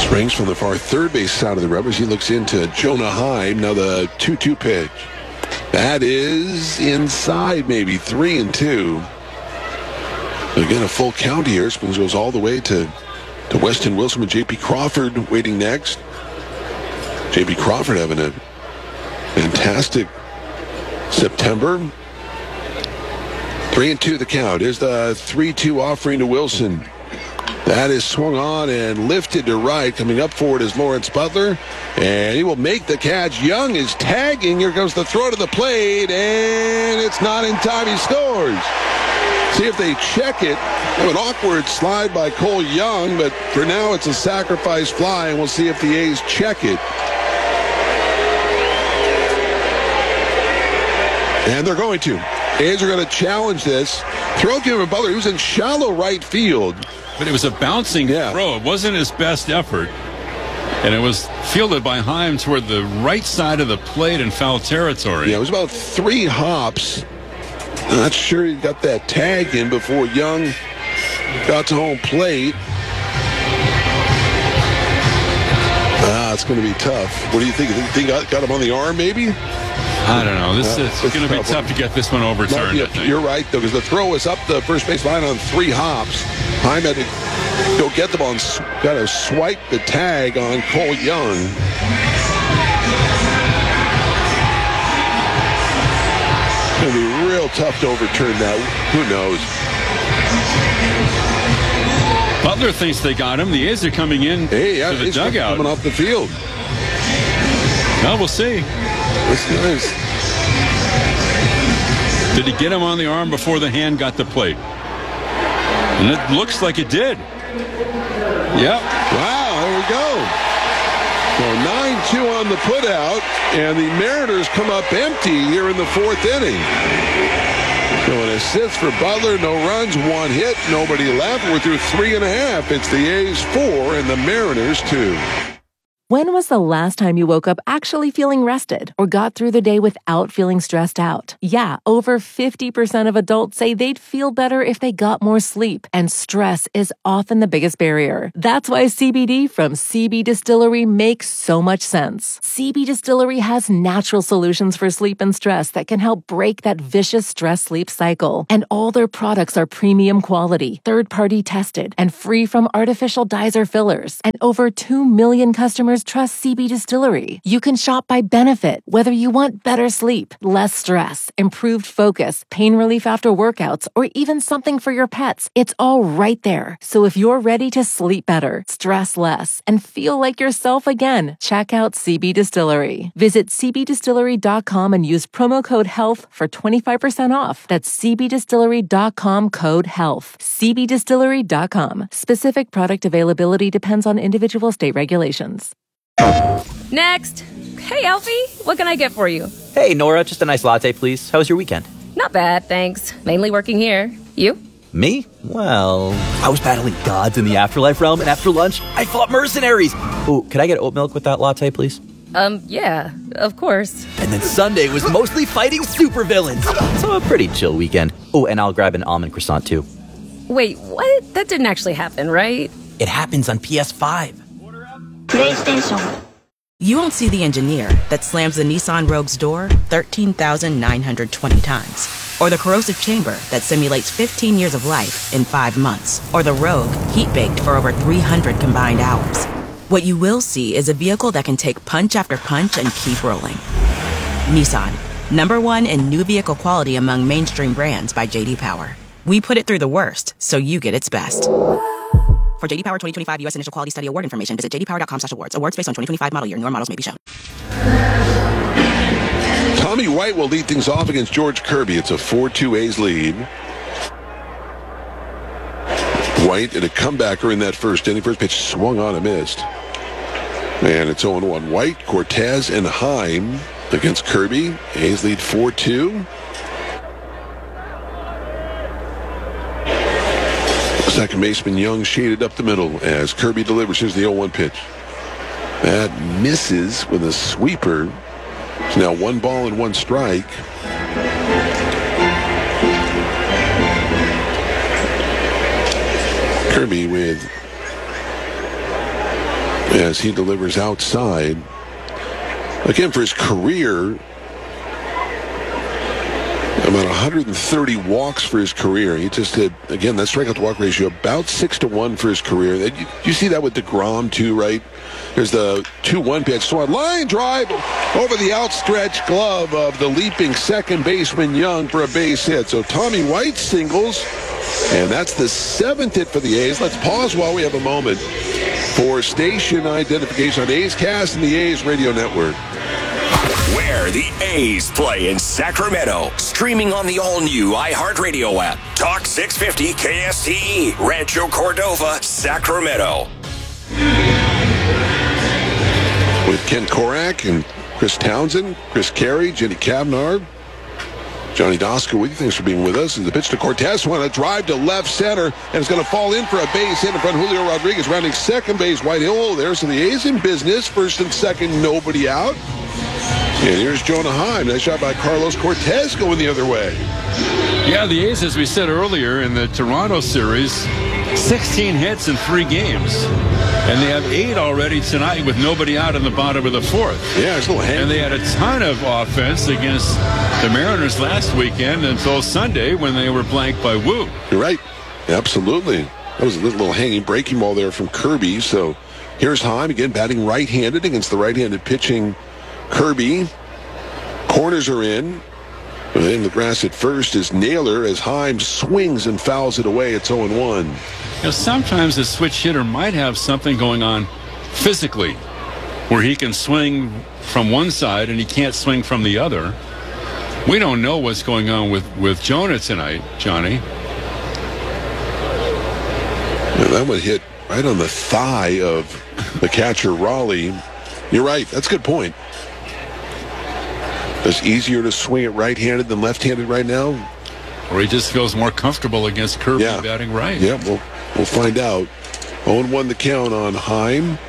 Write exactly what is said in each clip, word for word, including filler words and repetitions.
Springs from the far third base side of the Rebels. He looks into Jonah Heim. Now the two two pitch. That is inside, maybe three and two. Again, a full count here. Springs goes all the way to, to Weston Wilson with J P Crawford waiting next. J P Crawford having a fantastic September. Three and two the count. Here's the three two offering to Wilson. That is swung on and lifted to right. Coming up forward is Lawrence Butler. And he will make the catch. Young is tagging. Here comes the throw to the plate. And it's not in time. He scores. See if they check it. An awkward slide by Cole Young. But for now, it's a sacrifice fly. And we'll see if the A's check it. And they're going to. A's are going to challenge this. Throw to him, Butler. He was in shallow right field. But it was a bouncing yeah. throw. It wasn't his best effort. And it was fielded by Heim toward the right side of the plate in foul territory. Yeah, it was about three hops. Not sure he got that tag in before Young got to home plate. Ah, it's going to be tough. What do you think? You think he got, got him on the arm, maybe? I don't know. This uh, is going to be tough one. to get this one overturned. A, you're right, though, because the throw was up the first base line on three hops. Heim had to go get the ball and got to swipe the tag on Cole Young. It's going to be real tough to overturn that. Who knows? Butler thinks they got him. The A's are coming in hey, yeah, to the he's dugout. Coming off the field. Well, we'll see. That's nice. Did he get him on the arm before the hand got the plate? And it looks like it did. Yep. Wow, there we go. So nine two on the putout, and the Mariners come up empty here in the fourth inning. So an assist for Butler, no runs, one hit, nobody left. We're through three and a half. It's the A's four and the Mariners two. When was the last time you woke up actually feeling rested or got through the day without feeling stressed out? Yeah, over fifty percent of adults say they'd feel better if they got more sleep, and stress is often the biggest barrier. That's why C B D from C B Distillery makes so much sense. C B Distillery has natural solutions for sleep and stress that can help break that vicious stress-sleep cycle. And all their products are premium quality, third-party tested, and free from artificial dyes or fillers. And over two million customers trust C B Distillery. You can shop by benefit, whether you want better sleep, less stress, improved focus, pain relief after workouts, or even something for your pets. It's all right there. So if you're ready to sleep better, stress less, and feel like yourself again, check out C B Distillery. Visit c b distillery dot com and use promo code HEALTH for twenty-five percent off. That's c b distillery dot com code HEALTH. c b distillery dot com. Specific product availability depends on individual state regulations. Next. Hey, Alfie, what can I get for you? Hey, Nora, just a nice latte, please. How was your weekend? Not bad, thanks. Mainly working here. You? Me? Well, I was battling gods in the afterlife realm, and after lunch, I fought mercenaries. Oh, could I get oat milk with that latte, please? Um, yeah, of course. And then Sunday was mostly fighting supervillains. So a pretty chill weekend. Oh, and I'll grab an almond croissant, too. Wait, what? That didn't actually happen, right? It happens on P S five. PlayStation. You won't see the engineer that slams the Nissan Rogue's door thirteen thousand nine hundred twenty times. Or the corrosive chamber that simulates fifteen years of life in five months. Or the Rogue heat-baked for over three hundred combined hours. What you will see is a vehicle that can take punch after punch and keep rolling. Nissan, number one in new vehicle quality among mainstream brands by J D Power. We put it through the worst, so you get its best. For J D Power twenty twenty-five U S Initial Quality Study Award information, visit j d power dot com slash awards. Awards based on twenty twenty-five model year. Newer models may be shown. Tommy White will lead things off against George Kirby. It's a four two A's lead. White in a comebacker in that first inning. First pitch swung on and missed. And it's oh one. White, Cortez, and Heim against Kirby. A's lead four two. Second baseman Young shaded up the middle as Kirby delivers. Here's the oh one pitch. That misses with a sweeper. It's now one ball and one strike. Kirby with as he delivers outside. Again, for his career, about one hundred thirty walks for his career. He just did, again, that strikeout to walk ratio about six to one for his career. You, you see that with DeGrom too, right? There's the two one pitch. So a line drive over the outstretched glove of the leaping second baseman Young for a base hit. So Tommy White singles, and that's the seventh hit for the A's. Let's pause while we have a moment for station identification on A's Cast and the A's Radio Network. Where the A's play in Sacramento. Streaming on the all-new iHeartRadio app. Talk six fifty K S T E. Rancho Cordova, Sacramento. With Ken Korak and Chris Townsend, Chris Carey, Jenny Cavnar, Johnny Doska with you. Thanks for being with us. And the pitch to Cortez. Want to drive to left center, and it's going to fall in for a base hit in front of Julio Rodriguez, rounding second base. White Hill oh, there. So the A's in business. First and second, nobody out. And here's Jonah Heim. Nice shot by Carlos Cortez going the other way. Yeah, the A's, as we said earlier in the Toronto series, sixteen hits in three games. And they have eight already tonight with nobody out in the bottom of the fourth. Yeah, it's a little hand. And they had a ton of offense against the Mariners last weekend until Sunday when they were blanked by Wu. You're right. Absolutely. That was a little hanging breaking ball there from Kirby. So here's Heim again batting right-handed against the right-handed pitching Kirby. Corners are in. In the grass at first is Naylor as Heim swings and fouls it away. It's oh and one. You know, sometimes a switch hitter might have something going on physically where he can swing from one side and he can't swing from the other. We don't know what's going on with, with Jonah tonight, Johnny. Yeah, that one hit right on the thigh of the catcher, Raleigh. You're right. That's a good point. It's easier to swing it right-handed than left-handed right now. Or he just feels more comfortable against Kirby yeah. batting right. Yeah, we'll, we'll find out. oh and one the count on Heim.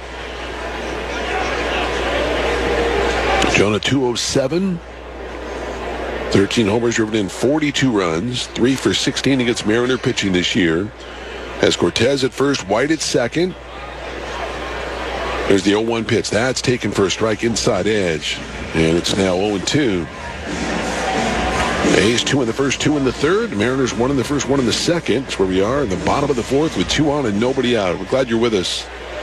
Jonah two oh seven. thirteen homers, driven in forty-two runs. three for sixteen against Mariner pitching this year. Has Cortez at first, White at second. There's the oh one pitch. That's taken for a strike inside edge. And it's now oh and two. A's two in the first, two in the third. Mariners one in the first, one in the second. That's where we are in the bottom of the fourth with two on and nobody out. We're glad you're with us.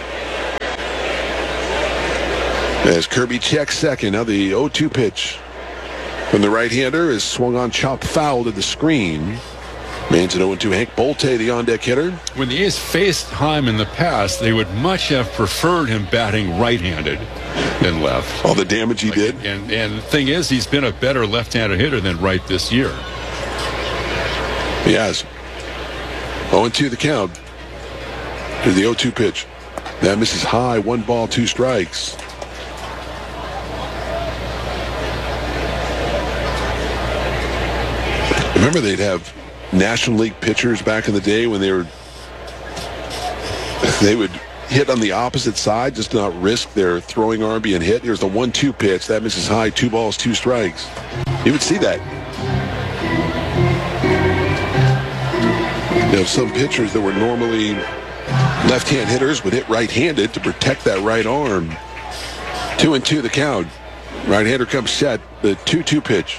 As Kirby checks second. Now the oh two pitch from the right-hander is swung on, chopped foul to the screen. Mains at oh and two. Hank Bolte, the on-deck hitter. When the A's faced Heim in the past, they would much have preferred him batting right-handed than left. All the damage he like, did. And, and the thing is, he's been a better left-handed hitter than right this year. He has. oh and two the count. Here's the oh two pitch. That misses high. One ball, two strikes. Remember they'd have National League pitchers back in the day when they were they would hit on the opposite side just to not risk their throwing arm being hit. Here's the one two pitch. That misses high. Two balls, two strikes. You would see that. You know, some pitchers that were normally left-hand hitters would hit right-handed to protect that right arm. Two and two the count. Right-hander comes set. The two two pitch.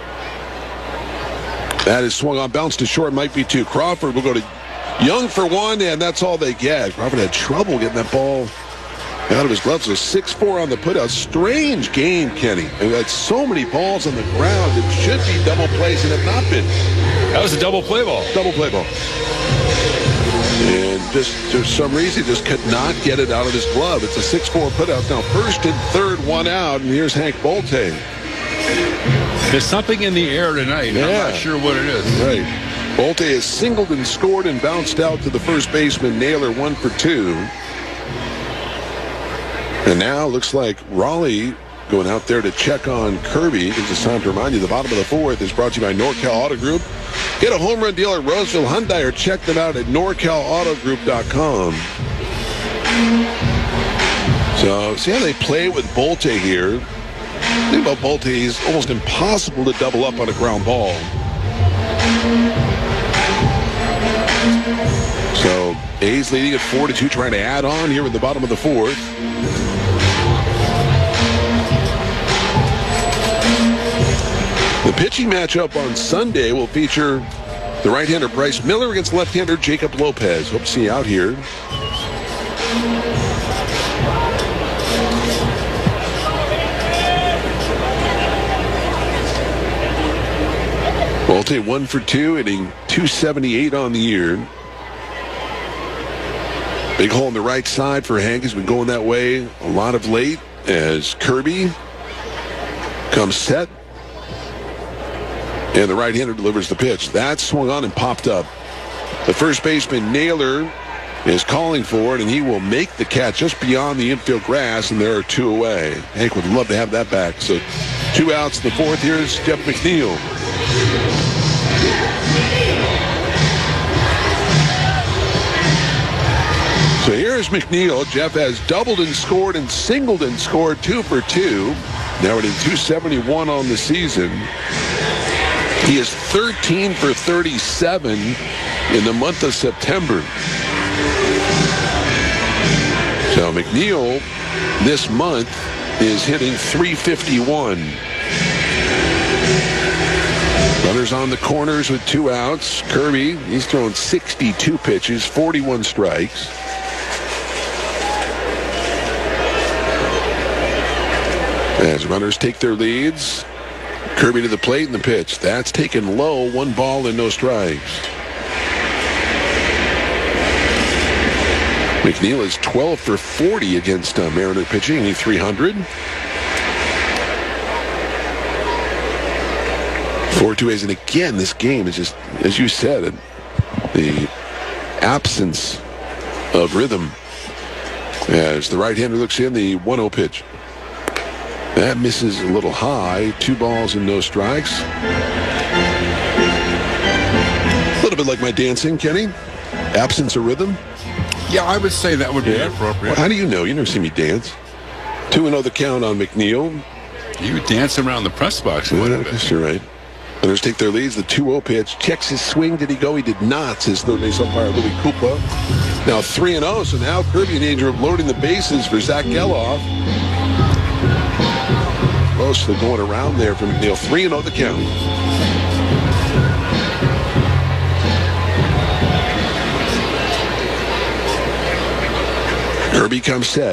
That is swung on, bounced to short, might be two. Crawford will go to Young for one, and that's all they get. Crawford had trouble getting that ball out of his gloves. So six four on the putout. Strange game, Kenny. We had so many balls on the ground. It should be double plays and have not been. That was a double play ball. Double play ball. And just for some reason, just could not get it out of his glove. It's a six four putout. Now first and third, one out, and here's Hank Bolte. There's something in the air tonight. Yeah. I'm not sure what it is. Right. Bolte has singled and scored and bounced out to the first baseman, Naylor, one for two. And now looks like Raleigh going out there to check on Kirby. It's just time to remind you, the bottom of the fourth is brought to you by NorCal Auto Group. Get a home run deal at Roseville Hyundai or check them out at norcal auto group dot com. So, see how they play with Bolte here. The thing about Bolte is almost impossible to double up on a ground ball. So A's leading at four to two, trying to add on here in the bottom of the fourth. The pitching matchup on Sunday will feature the right-hander Bryce Miller against left-hander Jacob Lopez. Hope to see you out here. Volte one for two, hitting two seventy-eight on the year. Big hole on the right side for Hank. Has been going that way a lot of late as Kirby comes set. And the right-hander delivers the pitch. That swung on and popped up. The first baseman, Naylor, is calling for it, and he will make the catch just beyond the infield grass, and there are two away. Hank would love to have that back. So two outs in the fourth. Here's Jeff McNeil. So here's McNeil. Jeff has doubled and scored and singled and scored two for two. Now hitting two seventy-one on the season. He is thirteen for thirty-seven in the month of September. So McNeil this month is hitting three fifty-one. Runners on the corners with two outs. Kirby, he's thrown sixty-two pitches, forty-one strikes. As runners take their leads, Kirby to the plate and the pitch. That's taken low, one ball and no strikes. McNeil is twelve for forty against uh, Mariner pitching, hitting three hundred. four two A's, and again, this game is just, as you said, the absence of rhythm. As the right-hander looks in, the one oh pitch. That misses a little high. Two balls and no strikes. A little bit like my dancing, Kenny. Absence of rhythm. Yeah, I would say that would be Yeah. appropriate. How do you know? You never see me dance. two and oh the count on McNeil. You dance around the press box a Yeah, little bit. yes, you're right. Runners take their leads. The two oh pitch. Checks his swing. Did he go? He did not, says third base umpire Louis Koopa. Now three and oh, so now Kirby in danger of loading the bases for Zach Geloff. Most of going around there for McNeil. three and oh the count. Kirby comes set.